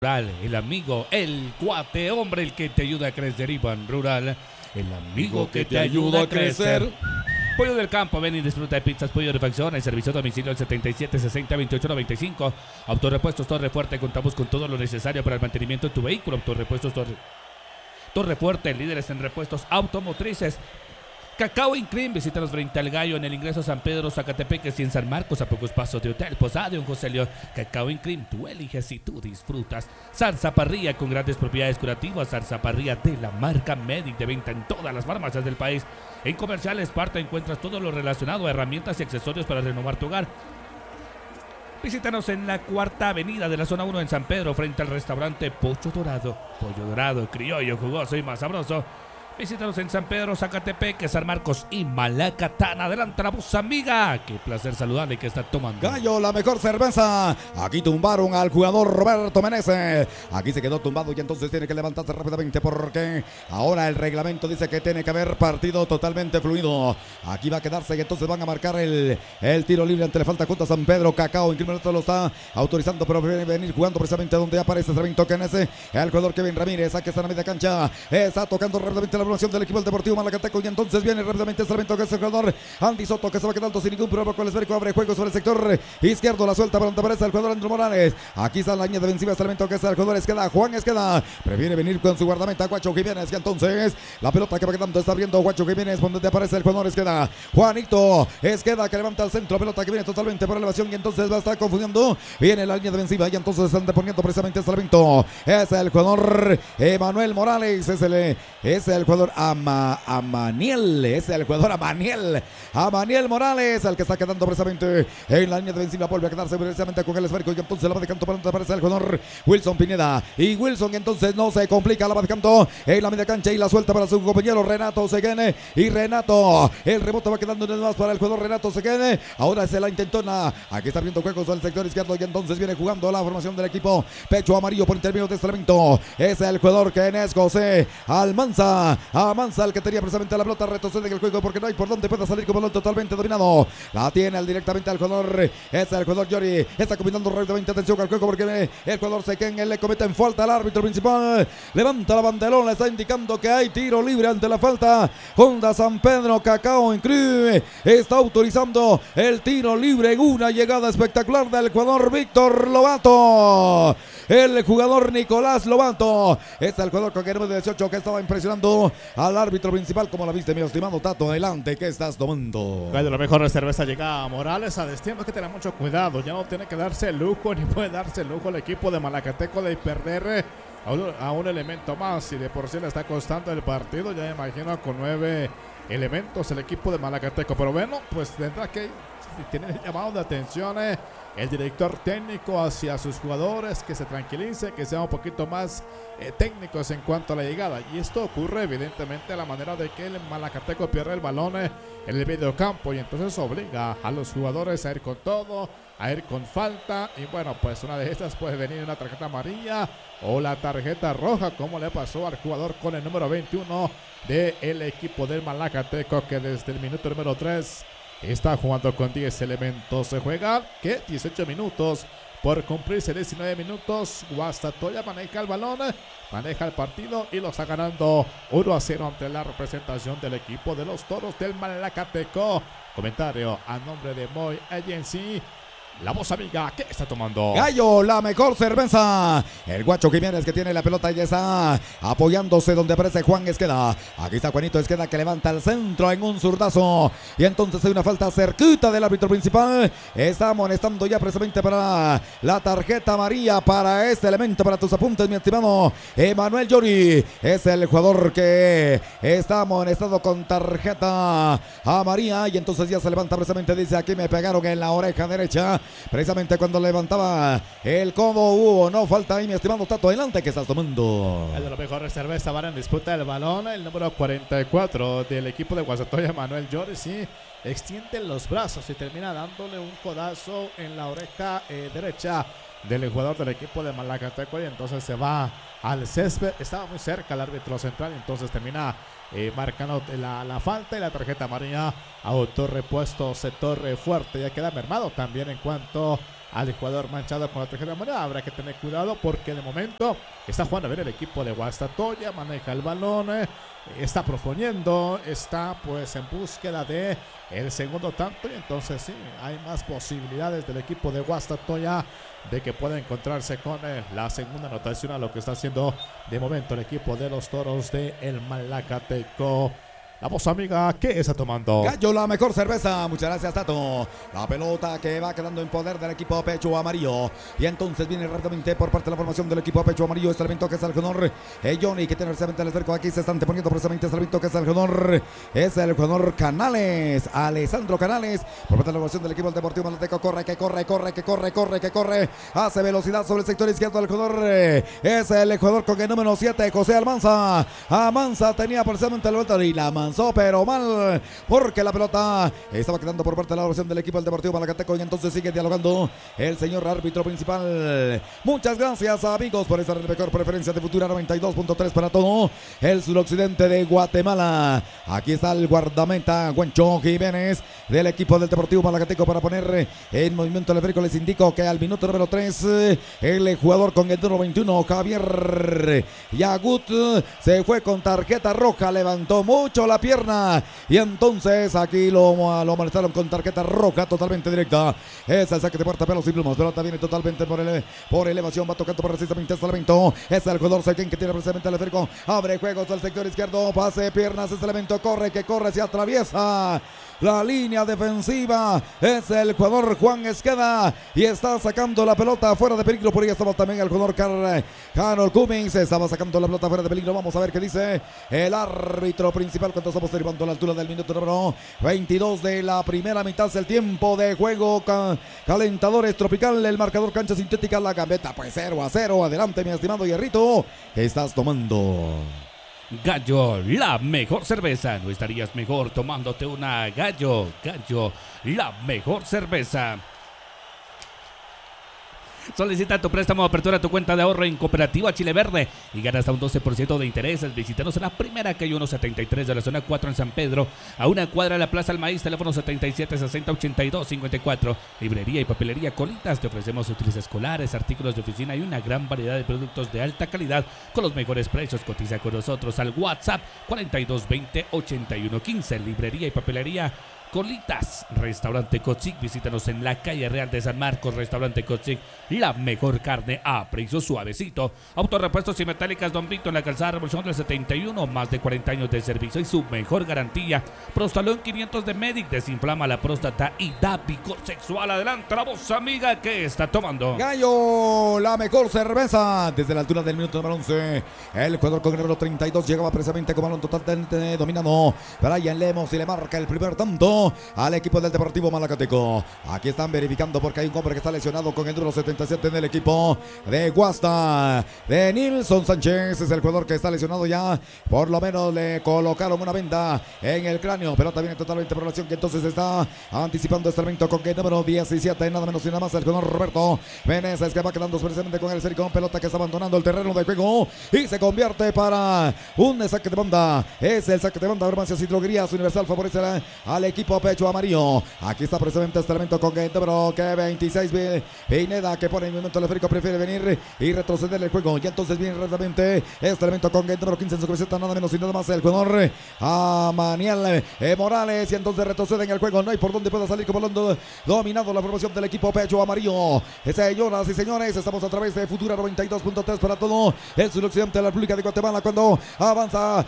Rural, el amigo, el cuate, hombre, el que te ayuda a crecer, Iván Rural, el amigo que te ayuda a crecer. Pollo del Campo, ven y disfruta de pizzas, pollo de refacción, el servicio a domicilio al 7760-2895. Autorepuestos Torre Fuerte, contamos con todo lo necesario para el mantenimiento de tu vehículo. Autorepuestos Torre Fuerte, líderes en repuestos automotrices. Cacao Incream, visítanos frente al Gallo en el ingreso a San Pedro, Zacatepeques y en San Marcos a pocos pasos de Hotel Posada de José León. Cacao Incream, tú eliges y tú disfrutas. Zarzaparrilla con grandes propiedades curativas. Zarzaparrilla de la marca Medic, de venta en todas las farmacias del país. En Comercial Esparta encuentras todo lo relacionado a herramientas y accesorios para renovar tu hogar. Visítanos en la Cuarta Avenida de la Zona 1 en San Pedro, frente al restaurante Pollo Dorado, criollo, jugoso y más sabroso. Visítanos en San Pedro, Zacatepeques, San Marcos y Malacatán. Adelante la voz amiga. Qué placer saludarle que está tomando. Gallo, la mejor cerveza. Aquí tumbaron al jugador Roberto Meneses. Aquí se quedó tumbado y entonces tiene que levantarse rápidamente porque ahora el reglamento dice que tiene que haber partido totalmente fluido. Aquí va a quedarse y entonces van a marcar el tiro libre ante la falta contra San Pedro. Cacao incluso lo está autorizando, pero viene venir jugando precisamente donde aparece Sarmiento Kenese. El jugador Kevin Ramírez, aquí está en la media cancha. Está tocando rápidamente la formación del equipo del Deportivo Malacateco y entonces viene rápidamente Sarmiento, que es el jugador Andy Soto, que se va quedando sin ningún problema con el esférico. Abre juego sobre el sector izquierdo, la suelta para donde aparece el jugador Andrew Morales. Aquí está la línea defensiva Sarmiento, que es el jugador Esqueda. Juan Esqueda prefiere venir con su guardameta Guacho Jiménez y entonces la pelota que va quedando está abriendo Guacho Jiménez donde aparece el jugador Esqueda. Juanito Esqueda que levanta al centro, pelota que viene totalmente por elevación y entonces va a estar confundiendo. Viene la línea defensiva y entonces están deponiendo precisamente Sarmiento. Es el jugador Emanuel Morales, es el jugador Amaniel, es el jugador Amaniel Morales, el que está quedando precisamente en la línea defensiva. Vuelve a quedarse precisamente con el esférico y entonces la va dejando para donde aparece el jugador Wilson Pineda. Y Wilson entonces no se complica, la va dejando en la media cancha y la suelta para su compañero Renato Seguene. Y Renato, el rebote va quedando en el más para el jugador Renato Seguene. Ahora se la intentona. Aquí está abriendo juegos al sector izquierdo y entonces viene jugando la formación del equipo pecho amarillo por intermedio de Sarmiento. Es el jugador que es José Almanza el que tenía precisamente la pelota, retrocede en el juego porque no hay por dónde pueda salir con balón totalmente dominado. La tiene directamente al jugador, es el jugador Yori, está combinando rápidamente, atención al juego porque el jugador Sequén le comete en falta al árbitro principal, levanta la banderona, le está indicando que hay tiro libre ante la falta contra San Pedro. Cacao Incream está autorizando el tiro libre en una llegada espectacular del jugador Víctor Lobato. El jugador Nicolás Lobato es el jugador con el número 18 que estaba impresionando al árbitro principal. Como la viste, mi estimado Tato? Adelante, ¿qué estás tomando? De la mejor cerveza llega a Morales a destiempo, que tener mucho cuidado. Ya no tiene que darse el lujo, ni puede darse el lujo el equipo de Malacateco de perder a un elemento más. Y de por sí le está costando el partido, ya me imagino, con 9 elementos el equipo de Malacateco. Pero bueno, pues tendrá que tener el llamado de atención el director técnico hacia sus jugadores, que se tranquilice, que sean un poquito más técnicos en cuanto a la llegada. Y esto ocurre evidentemente a la manera de que el Malacateco pierde el balón en el mediocampo y entonces obliga a los jugadores a ir con todo, a ir con falta. Y bueno, pues una de estas puede venir una tarjeta amarilla o la tarjeta roja, como le pasó al jugador con el número 21 del equipo del Malacateco, que desde el minuto número 3 está jugando con 10 elementos. Se juega, ¿qué? 18 minutos por cumplirse 19 minutos. Guastatoya maneja el balón, maneja el partido y lo está ganando 1-0 ante la representación del equipo de los Toros del Malacateco. Comentario a nombre de Moy Agency. La voz amiga, ¿qué está tomando? Gallo, la mejor cerveza. El Guacho Jiménez que tiene la pelota y está apoyándose donde aparece Juan Esqueda. Aquí está Juanito Esqueda que levanta el centro en un zurdazo. Y entonces hay una falta cerquita del árbitro principal. Está amonestando ya precisamente para la tarjeta amarilla para este elemento. Para tus apuntes, mi estimado Emanuel Yori. Es el jugador que está amonestado con tarjeta amarilla. Y entonces ya se levanta precisamente, dice: aquí me pegaron en la oreja derecha. Precisamente cuando levantaba el codo hubo no falta ahí, mi estimado Tato. Adelante, que estás tomando. El de la mejor cerveza, van en disputa del balón. El número 44 del equipo de Guastatoya, Manuel Llores, sí, extiende los brazos y termina dándole un codazo en la oreja derecha del jugador del equipo de Malacateco y entonces se va al césped. Estaba muy cerca el árbitro central y entonces termina marcando la falta y la tarjeta amarilla. Autorepuesto Torre Fuerte ya queda mermado también en cuanto al jugador manchado con la tarjeta amarilla. Habrá que tener cuidado porque de momento está jugando a ver el equipo de Guastatoya, maneja el balón, está proponiendo, está pues en búsqueda de el segundo tanto, y entonces sí, hay más posibilidades del equipo de Guastatoya de que pueda encontrarse con la segunda anotación a lo que está haciendo de momento el equipo de los Toros de el Malacateco. La voz amiga, ¿qué está tomando? Gallo, la mejor cerveza. Muchas gracias, Tato. La pelota que va quedando en poder del equipo Pecho Amarillo. Y entonces viene rápidamente por parte de la formación del equipo Pecho Amarillo. Este elemento que es el jugador Johnny, que tiene precisamente el cerco. Aquí se están poniendo precisamente este elemento que es el jugador. Es el jugador Canales, Alessandro Canales. Por parte de la formación del equipo del Deportivo Malacateco. Corre. Hace velocidad sobre el sector izquierdo del jugador. Es el jugador con el número 7, José Almanza. Almanza tenía precisamente el vuelta y la avanzó, pero mal, porque la pelota estaba quedando por parte de la versión del equipo del Deportivo Malacateco. Y entonces sigue dialogando el señor árbitro principal. Muchas gracias, amigos, por esa mejor preferencia de Futura 92.3 para todo el suroccidente de Guatemala. Aquí está el guardameta Juancho Jiménez del equipo del Deportivo Malacateco para poner en movimiento el esférico. Les indico que al minuto número 3 el jugador con el número 21, Javier Yagut, se fue con tarjeta roja, levantó mucho la pierna y entonces aquí lo molestaron con tarjeta roja totalmente directa. Es el saque de puerta, pelos y plumas. Pelota viene totalmente por elevación, va tocando precisamente este elemento. Es el jugador Sequín que tiene precisamente el esférico. Abre juegos al sector izquierdo, pase de piernas, este elemento corre, se atraviesa la línea defensiva. Es el jugador Juan Esqueda y está sacando la pelota fuera de peligro. Por ahí estaba también el jugador Carol Cummings, estaba sacando la pelota fuera de peligro. Vamos a ver qué dice el árbitro principal cuando estamos derivando a la altura del minuto número 22 de la primera mitad del tiempo de juego. Calentadores Tropical, el marcador cancha sintética, la gambeta pues 0-0. Adelante, mi estimado Hierrito, ¿qué estás tomando? Gallo, la mejor cerveza. ¿No estarías mejor tomándote una Gallo? Gallo, la mejor cerveza. Solicita tu préstamo, apertura tu cuenta de ahorro en Cooperativa Chile Verde y gana hasta un 12% de intereses. Visítanos en la primera calle 173 de la zona 4 en San Pedro, a una cuadra de la Plaza del Maíz, teléfono 77 60 82 54. Librería y papelería Colitas. Te ofrecemos útiles escolares, artículos de oficina y una gran variedad de productos de alta calidad con los mejores precios. Cotiza con nosotros al WhatsApp 42 20 81 15. Librería y papelería Colitas. Restaurante Cochic, visítanos en la calle Real de San Marcos. Restaurante Cochic, la mejor carne a precio suavecito. Autorepuestos y metálicas Don Vito en la calzada Revolución del 71, más de 40 años de servicio y su mejor garantía. Prostalón 500 de Medic, desinflama la próstata y da vigor sexual. Adelante la voz amiga, que está tomando. Gallo, la mejor cerveza. Desde la altura del minuto número 11, el jugador con el número 32 llegaba precisamente con balón totalmente dominado. Brian Lemos y le marca el primer tanto al equipo del Deportivo Malacateco. Aquí están verificando porque hay un hombre que está lesionado con el número 77 del equipo de Guasta. De Nilson Sánchez es el jugador que está lesionado ya. Por lo menos le colocaron una venda en el cráneo. Pelota viene totalmente por la acción que entonces está anticipando este elemento con el número 17. Nada menos y nada más el jugador Roberto Meneses, que va quedando precisamente con el cerco. Pelota que está abandonando el terreno de juego y se convierte para un saque de banda. Es el saque de banda. Farmacias y Droguerías Universal favorece al equipo Pecho Amarillo. Aquí está precisamente este elemento con el número 26 Pineda, que pone en movimiento el esférico, prefiere venir y retroceder el juego. Y entonces viene rápidamente este elemento con el número 15 en su camiseta, nada menos y nada más el jugador Maniel Morales. Y entonces retrocede en el juego. No hay por dónde pueda salir como dominado la formación del equipo Pecho Amarillo. Señoras y señores, estamos a través de Futura 92.3 para todo el suroccidente de la República de Guatemala. Cuando avanza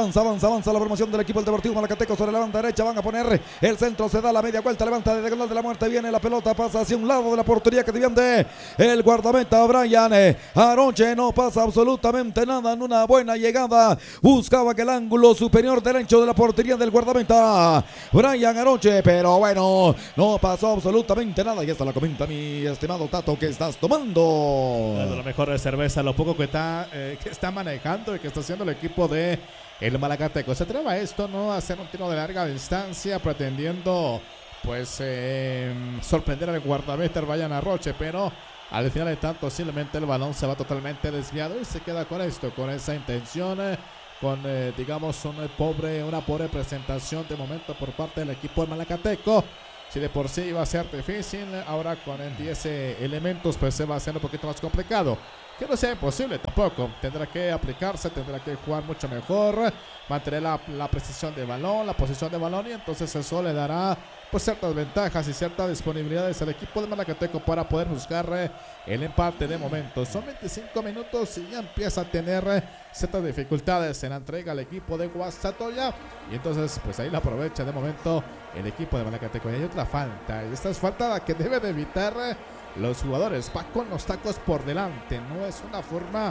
la formación del equipo del Deportivo Malacateco sobre la banda derecha, van a poner el centro, se da la media vuelta, levanta de diagonal de la muerte, viene la pelota, pasa hacia un lado de la portería que defiende el guardameta Brian Aroche. No pasa absolutamente nada en una buena llegada, buscaba que el ángulo superior derecho de la portería del guardameta Brian Aroche, pero bueno, no pasó absolutamente nada. Y esta la comenta mi estimado Tato, que estás tomando. La mejor cerveza, lo poco que está manejando y que está haciendo el equipo de el Malacateco. Se atreve a esto, ¿no? A hacer un tiro de larga distancia pretendiendo pues sorprender al guardameta Brian Aroche, pero al final de tanto simplemente el balón se va totalmente desviado y se queda con esto, con esa intención, con digamos una pobre presentación de momento por parte del equipo de Malacateco. Si de por sí iba a ser difícil, ahora con el 10 elementos pues se va a hacer un poquito más complicado. Que no sea imposible tampoco, tendrá que aplicarse, tendrá que jugar mucho mejor, mantener la precisión de balón, la posición de balón, y entonces eso le dará pues ciertas ventajas y ciertas disponibilidades al equipo de Malacateco para poder buscar el empate de momento. Son 25 minutos y ya empieza a tener ciertas dificultades en la entrega al equipo de Guastatoya, y entonces pues ahí la aprovecha de momento el equipo de Malacateco. Y hay otra falta, y esta es falta que debe de evitar los jugadores. Va con los tacos por delante, no es una forma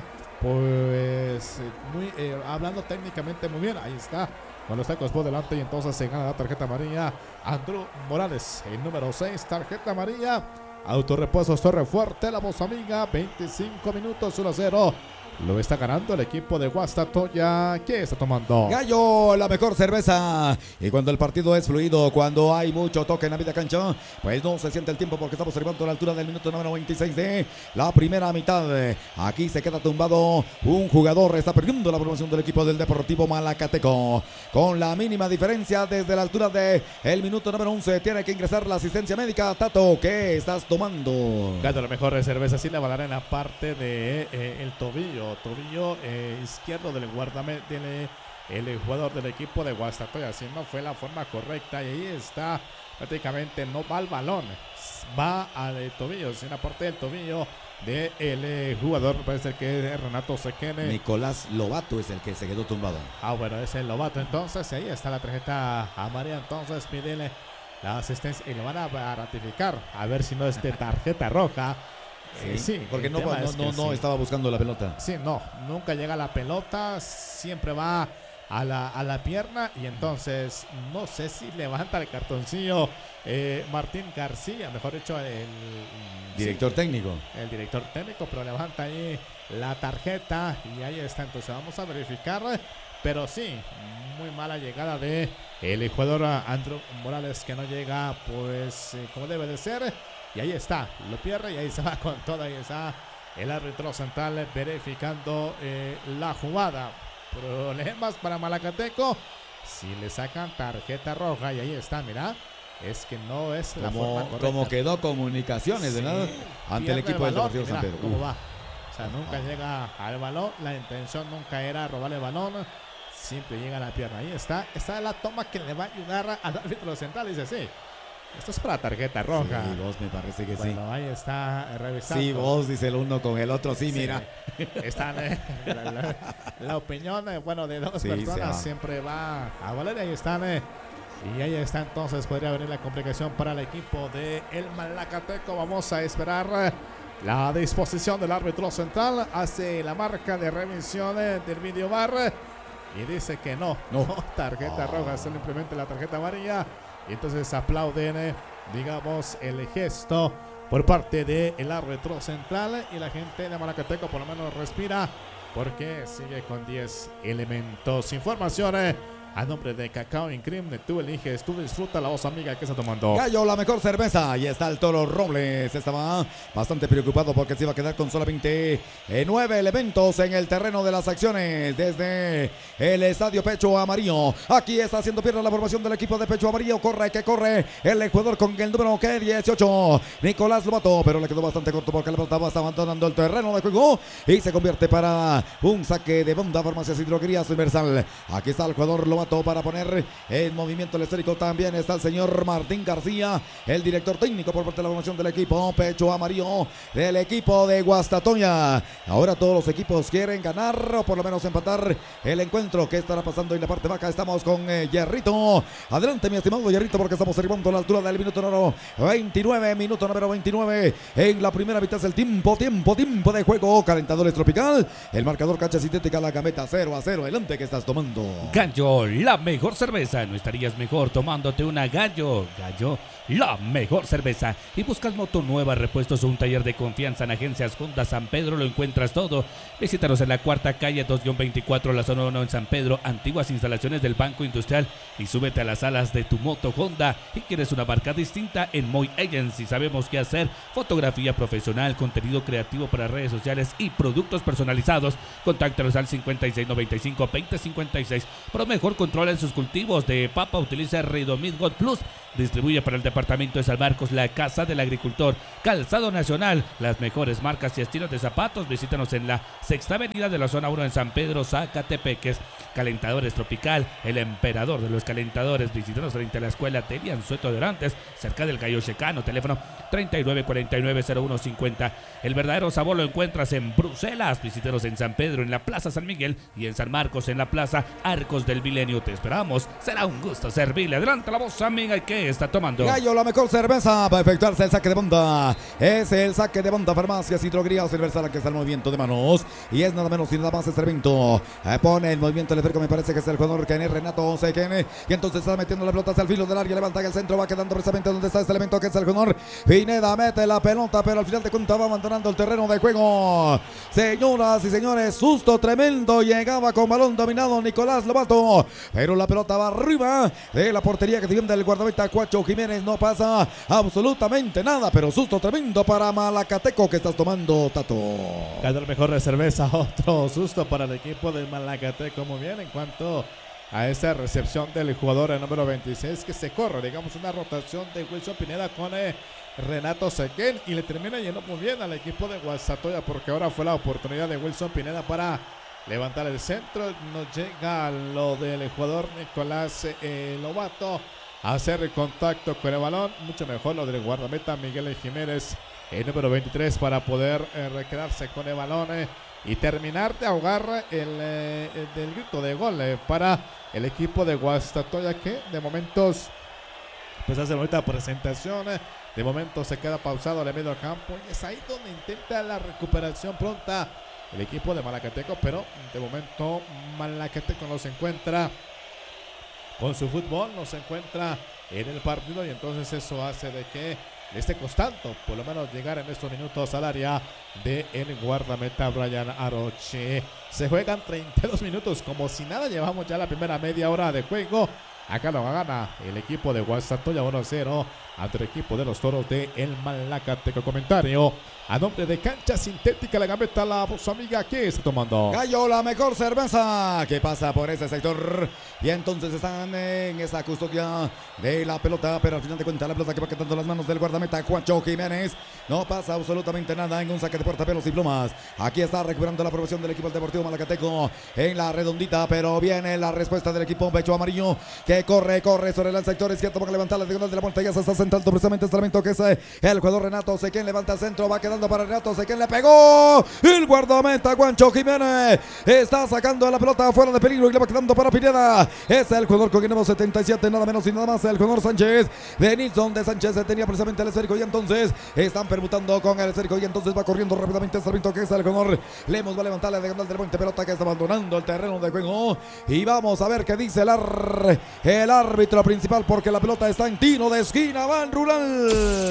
pues muy hablando técnicamente muy bien. Ahí está con los tacos por delante, y entonces se gana la tarjeta amarilla Andrew Morales, el número 6, tarjeta amarilla. Autorepuestos Torre Fuerte, la voz amiga, 25 minutos, 1-0. Lo está ganando el equipo de Guastatoya. ¿Qué está tomando? Gallo, la mejor cerveza. Y cuando el partido es fluido, cuando hay mucho toque en la media cancha, pues no se siente el tiempo, porque estamos arribando a la altura del minuto número 26 de la primera mitad. Aquí se queda tumbado un jugador. Está perdiendo la formación del equipo del Deportivo Malacateco. Con la mínima diferencia desde la altura del minuto número 11. Tiene que ingresar la asistencia médica. Tato, ¿qué estás tomando? Gallo, la mejor cerveza. Sí, le va a dar en la parte de el tobillo izquierdo del guardameta, el jugador del equipo de Guastatoya. Así no fue la forma correcta, y ahí está, prácticamente no va al balón, va al tobillo, en la parte del tobillo del jugador, parece que es Renato Sequene. Nicolás Lobato es el que se quedó tumbado. Bueno, es el Lobato. Entonces ahí está la tarjeta amarilla. Entonces pídele la asistencia y lo van a ratificar, a ver si no es de tarjeta roja. Sí, porque no estaba buscando la pelota. Sí, no, nunca llega a la pelota, siempre va a la pierna, y entonces no sé si levanta el cartoncillo Martín García, mejor dicho el director técnico. El director técnico, pero levanta ahí la tarjeta y ahí está. Entonces vamos a verificar, pero sí, muy mala llegada de el jugador Andrew Morales, que no llega pues como debe de ser. Y ahí está, lo pierde y ahí se va con todo. Ahí está el árbitro central verificando la jugada. Problemas para Malacateco si le sacan tarjeta roja, y ahí está, mira. Es que no es la forma correcta. Como quedó Comunicaciones, ¿verdad? Ante el equipo del Deportivo San Pedro. ¿Cómo va? O sea, nunca llega al balón. La intención nunca era robarle el balón. Siempre llega a la pierna. Ahí está. Esta es la toma que le va a ayudar al árbitro central. Dice, sí, esto es para tarjeta roja. Sí, vos me parece que bueno, sí. Ahí está revisando. Sí, vos, dice el uno con el otro. Sí, mira. Están la opinión, bueno, de dos personas siempre va a valer. Ahí están. Y ahí está, entonces podría venir la complicación para el equipo de el Malacateco. Vamos a esperar la disposición del árbitro central. Hace la marca de revisión del videobar y dice que no tarjeta roja, simplemente la tarjeta amarilla. Y entonces aplauden, digamos, el gesto por parte del árbitro central, y la gente de Malacateco por lo menos respira, porque sigue con 10 elementos. Informaciones a nombre de Cacao Incrim. Tú eliges, tú disfruta, la voz amiga que está tomando. Gallo, la mejor cerveza. Y está el Toro Robles. Estaba bastante preocupado porque se iba a quedar con solamente 9 elementos en el terreno de las acciones desde el estadio Pecho Amarillo. Aquí está haciendo pierna la formación del equipo de Pecho Amarillo. Corre, que corre el jugador con el número 18, Nicolás Lobato, pero le quedó bastante corto porque la pelota está abandonando el terreno de juego y se convierte para un saque de banda. Farmacias y Droguerías Universal. Aquí está el jugador Lobato para poner en movimiento el esférico. También está el señor Martín García, el director técnico por parte de la formación del equipo Pecho Amarillo, del equipo de Guastatoya. Ahora todos los equipos quieren ganar o por lo menos empatar el encuentro. ¿Qué estará pasando en la parte baja? Estamos con Yerrito. Adelante, mi estimado Yerrito, porque estamos arribando a la altura del minuto número 29. Minuto número 29 en la primera mitad del tiempo de juego. Calentadores Tropical, el marcador cancha sintética La Gameta 0-0. Adelante, que estás tomando. Gallo, la mejor cerveza. No estarías mejor tomándote una Gallo. Gallo, la mejor cerveza. Y buscas moto nueva, repuestos o un taller de confianza en Agencias Honda San Pedro, lo encuentras todo. Visítanos en la cuarta calle 2-24, la zona 1 en San Pedro, antiguas instalaciones del Banco Industrial, y súbete a las alas de tu moto Honda. Y quieres una marca distinta, en Moy Agency sabemos qué hacer. Fotografía profesional, contenido creativo para redes sociales y productos personalizados. Contáctanos al 5695-2056. Pero mejor control en sus cultivos de papa, utiliza Ridomid God Plus Distribuye para el departamento de San Marcos la Casa del Agricultor. Calzado Nacional, las mejores marcas y estilos de zapatos. Visítanos en la Sexta Avenida de la Zona 1 en San Pedro, Zacatepeques. Calentadores Tropical, el emperador de los calentadores. Visítanos frente a la escuela Telian Sueto de Orantes, cerca del Cayo Checano. Teléfono 3949-0150. El verdadero sabor lo encuentras en Bruselas. Visítanos en San Pedro, en la Plaza San Miguel, y en San Marcos, en la Plaza Arcos del Milenio. Te esperamos. Será un gusto servirle. Adelante la voz, amiga. ¿Y qué está tomando? Gallo, la mejor cerveza para efectuarse el saque de banda. Es el saque de banda. Farmacias y droguerías Universal, que está el movimiento de manos. Y es nada menos y nada más este evento. Pone el movimiento el esférico, me parece que es el jugador que es Renato Sequén. Y entonces está metiendo la pelota hacia el filo del área. Levanta el centro, va quedando precisamente donde está este elemento que es el jugador Pineda. Mete la pelota, pero al final de cuentas va abandonando el terreno de juego. Señoras y señores, susto tremendo. Llegaba con balón dominado Nicolás Lobato, pero la pelota va arriba de la portería que defiende el guardameta Cuacho Jiménez. No pasa absolutamente nada, pero susto tremendo para Malacateco que estás tomando, Tato. Ganó el mejor de cerveza. Otro susto para el equipo de Malacateco. Muy bien en cuanto a esa recepción del jugador el número 26, que se corre, digamos, una rotación de Wilson Pineda con Renato Sequén, y le termina yendo muy bien al equipo de Guastatoya, porque ahora fue la oportunidad de Wilson Pineda para levantar el centro. Nos llega lo del jugador Nicolás Lobato a hacer el contacto con el balón. Mucho mejor lo del guardameta Miguel Jiménez, el número 23, para poder quedarse con el balón y terminar de ahogar del grito de gol para el equipo de Guastatoya, que de momentos pues hace bonita presentación. De momento se queda pausado en el medio campo, y es ahí donde intenta la recuperación pronta el equipo de Malacateco, pero de momento Malacateco no se encuentra con su fútbol, no se encuentra en el partido, y entonces eso hace de que le esté costando por lo menos llegar en estos minutos al área de el guardameta Brian Aroche. Se juegan 32 minutos como si nada, llevamos ya la primera media hora de juego. Acá lo gana el equipo de Guastatoya 1-0 ante el equipo de los Toros de el Malacateco. Comentario a nombre de Cancha Sintética La Gambeta, la voz amiga que está tomando. Gallo, la mejor cerveza que pasa por ese sector. Y entonces están en esa custodia de la pelota, pero al final de cuentas la pelota que va quedando en las manos del guardameta Cuacho Jiménez. No pasa absolutamente nada en un saque de puerta, pelos y plumas. Aquí está recuperando la aprobación del equipo deportivo Malacateco en la redondita, pero viene la respuesta del equipo pecho amarillo, que corre sobre el sector izquierdo para levantar la diagonal de la puerta. Ya se está sentando precisamente este elemento que es el jugador Renato Sequén. Levanta el centro, va quedando para Renato Sequén, le pegó el guardameta Cuacho Jiménez. Está sacando la pelota fuera de peligro y le va quedando para Pineda. Es el jugador con el número 77, nada menos y nada más, el jugador Sánchez. De Nilsson de Sánchez tenía precisamente el esférico, y entonces están permutando con el esférico, y entonces va corriendo rápidamente este elemento que es el jugador Lemos. Va a levantar la diagonal del puente, pelota que está abandonando el terreno de juego, y vamos a ver qué dice el árbitro principal, porque la pelota está en tiro de esquina. Van Rural,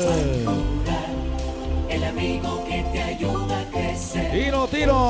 el amigo que te ayuda a crecer. Tiro.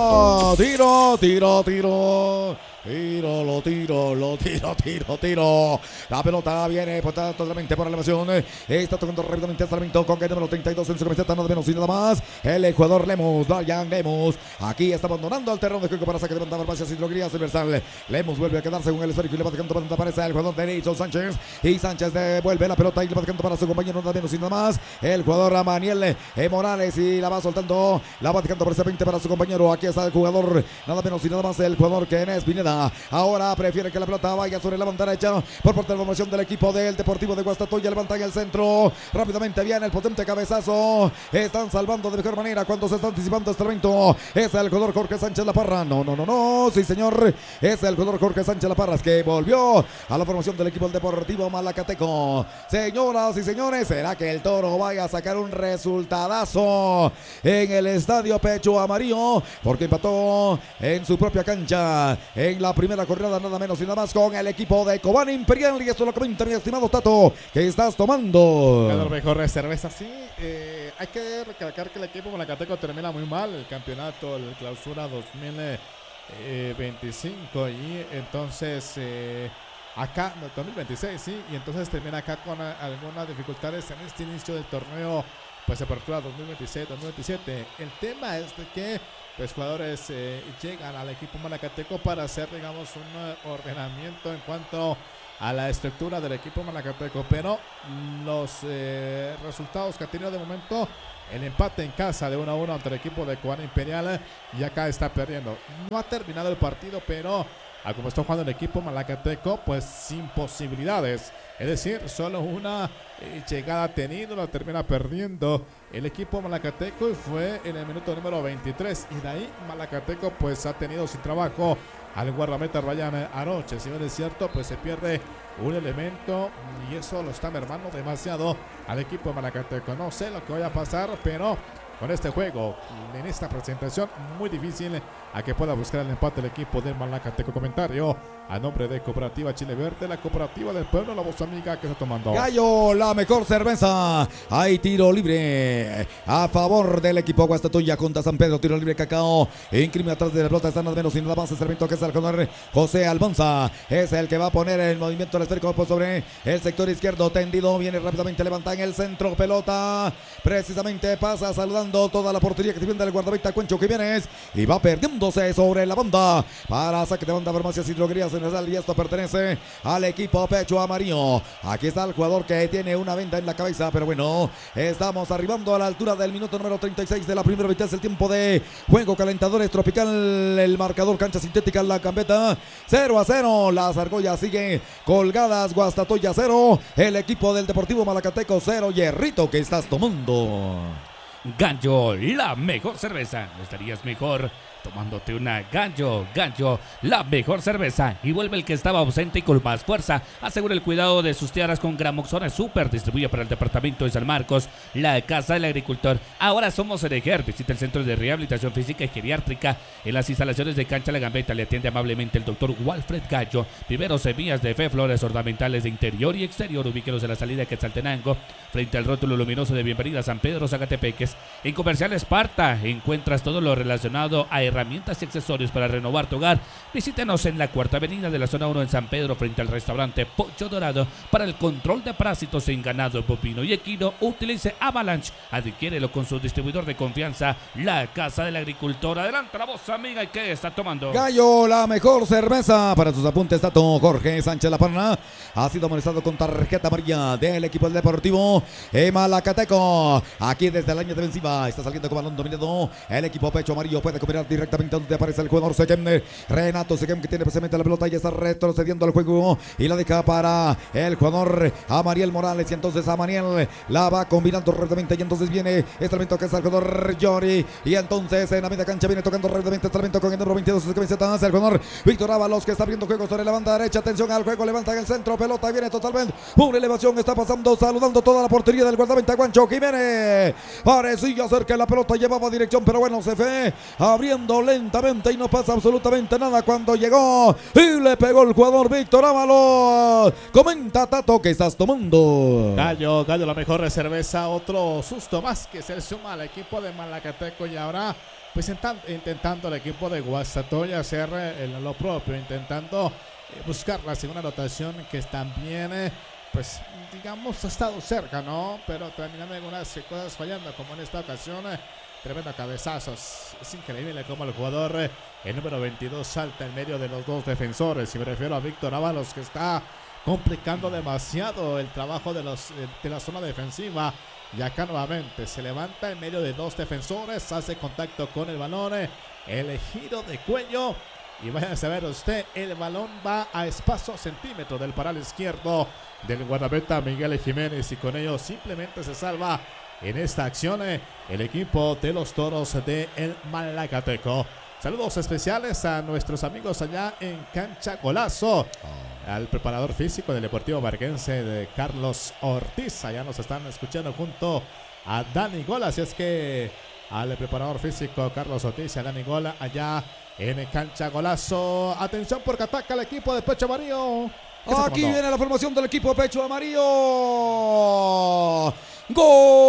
La pelota viene totalmente por elevación. Está tocando rápidamente el elemento con el número 32 en su camiseta, nada menos y nada más. El jugador Lemos, Brian Lemos. Aquí está abandonando el terreno de juego para saque de banda. Farmacias y droguerías Universal. Lemos vuelve a quedarse con el esférico y le va dejando para donde aparece el jugador de Nilsson Sánchez. Y Sánchez devuelve la pelota y le va dejando para su compañero, nada menos y nada más. El jugador Maniel Morales, y la va soltando. La va dejando precisamente para su compañero. Aquí está el jugador, nada menos y nada más, el jugador que es Pineda. Ahora prefiere que la pelota vaya sobre la banda derecha por parte de la formación del equipo del Deportivo de Guastatoya. Levanta en el centro. Rápidamente viene el potente cabezazo. Están salvando de mejor manera cuando se está anticipando este evento. Es el jugador Jorge Sánchez La Parra. No. Sí, señor. Es el jugador Jorge Sánchez La Parra, que volvió a la formación del equipo del Deportivo Malacateco. Señoras y señores, ¿será que el Toro vaya a sacar un resultadazo en el estadio Pecho Amarillo? Porque empató en su propia cancha en la primera jornada, nada menos y nada más, con el equipo de Cobán Imperial. Y esto lo comenta mi estimado Tato, que estás tomando. El mejor de cerveza, sí. Hay que recalcar que el equipo Malacateco termina muy mal el campeonato, el clausura 2025, y entonces acá, 2026, sí, y entonces termina acá con algunas dificultades en este inicio del torneo, pues apertura 2026-2027. El tema es de que pues jugadores llegan al equipo Malacateco para hacer, digamos, un ordenamiento en cuanto a la estructura del equipo malacateco, pero los resultados que ha tenido de momento, el empate en casa de 1-1 ante el equipo de Cubana Imperial, y acá está perdiendo. No ha terminado el partido, pero a como está jugando el equipo malacateco, pues sin posibilidades. Es decir, solo una llegada tenido, la termina perdiendo el equipo malacateco, y fue en el minuto número 23. Y de ahí Malacateco pues ha tenido sin trabajo al guardameta Ryan Aroche. Si bien es cierto, pues se pierde un elemento y eso lo está mermando demasiado al equipo de Malacateco. No sé lo que vaya a pasar, pero con este juego, en esta presentación, muy difícil a que pueda buscar el empate el equipo del Malacateco. Comentario a nombre de Cooperativa Chile Verde, la cooperativa del pueblo, la voz amiga que está tomando. Gallo, la mejor cerveza. Hay tiro libre a favor del equipo Guastatoya contra San Pedro. Tiro libre Cacao. Incrimina atrás de la pelota. Están nada menos sin nada más. El servicio que es el jugador José Almanza. Es el que va a poner el movimiento del esférico sobre el sector izquierdo. Tendido. Viene rápidamente. Levanta en el centro. Pelota. Precisamente pasa saludando toda la portería que se viene del guardameta Cuencho Jiménez. Y va perdiéndose sobre la banda. Para saque de banda Farmacias y Droguerías General. Y esto pertenece al equipo Pecho Amarillo. Aquí está el jugador que tiene una venda en la cabeza. Pero bueno, estamos arribando a la altura del minuto número 36 de la primera mitad. Es el tiempo de juego. Calentadores Tropical. El marcador cancha sintética. La Gambeta 0-0. Las argollas siguen colgadas. Guastatoya 0. El equipo del Deportivo Malacateco 0. Hierrito, ¿qué estás tomando? Gallo, la mejor cerveza. ¿No estarías mejor tomándote una Gallo? Gallo, la mejor cerveza. Y vuelve el que estaba ausente y con más fuerza. Asegura el cuidado de sus tierras con Gramoxona Super. Distribuye para el departamento de San Marcos, la Casa del Agricultor. Ahora somos Ereger. Visita el Centro de Rehabilitación Física y Geriátrica. En las instalaciones de Cancha La Gambeta le atiende amablemente el doctor Walfred Gallo. Viveros, semillas de fe, flores ornamentales de interior y exterior. Ubíquelos en la salida de Quetzaltenango, frente al rótulo luminoso de bienvenida a San Pedro Zacatepeques. En Comercial Esparta encuentras todo lo relacionado a herramientas y accesorios para renovar tu hogar. Visítenos en la Cuarta Avenida de la Zona 1 en San Pedro, frente al restaurante Pollo Dorado. Para el control de parásitos en ganado bovino y equino, utilice Avalanche. Adquiérelo con su distribuidor de confianza, la Casa del Agricultor. Adelante la voz amiga. ¿Y qué está tomando? Gallo, la mejor cerveza. Para sus apuntes, Tato Jorge Sánchez La Parna ha sido amonestado con tarjeta amarilla del equipo del Deportivo Malacateco. Aquí desde el año defensiva está saliendo con balón dominado el equipo Pecho Amarillo. Puede combinar directamente donde aparece el jugador Sequem, Renato Sequem, que tiene precisamente la pelota y está retrocediendo al juego y la deja para el jugador Amariel Morales. Y entonces Amariel la va combinando rápidamente y entonces viene este elemento que es el jugador Yori. Y entonces en la media cancha viene tocando rápidamente este elemento con el número 22 de camisetas, el jugador Víctor Ábalos, que está abriendo juego sobre la banda derecha. Atención al juego, levanta en el centro, pelota viene totalmente una elevación, está pasando, saludando toda la portería del guardameta Juancho Jiménez. Parecía ser que la pelota llevaba dirección, pero bueno, se fue abriendo lentamente y no pasa absolutamente nada cuando llegó y le pegó el jugador Víctor Ábalos. Comenta Tato, ¿qué estás tomando? Gallo, la mejor cerveza. Otro susto más que se suma al equipo de Malacateco, y ahora pues intentando el equipo de Guastatoya hacer lo propio, intentando buscar la segunda anotación, que también pues digamos ha estado cerca, ¿no? Pero terminando algunas cosas fallando, como en esta ocasión. Tremendo cabezazos. Es increíble cómo el jugador, el número 22, salta en medio de los dos defensores. Y me refiero a Víctor Ábalos, que está complicando demasiado el trabajo de la zona defensiva. Y acá nuevamente se levanta en medio de dos defensores, hace contacto con el balón, el giro de cuello. Y váyanse a ver usted, el balón va a escasos centímetros del paral izquierdo del guardameta Miguel Jiménez. Y con ello simplemente se salva en esta acción el equipo de los Toros de el Malacateco. Saludos especiales a nuestros amigos allá en Cancha Golazo, al preparador físico del Deportivo Marquense, de Carlos Ortiz. Allá nos están escuchando junto a Dani Gola. Así es que al preparador físico Carlos Ortiz y a Dani Gola allá en Cancha Golazo. Atención porque ataca el equipo de Pecho Amarillo. Aquí viene la formación del equipo de Pecho Amarillo. ¡Gol!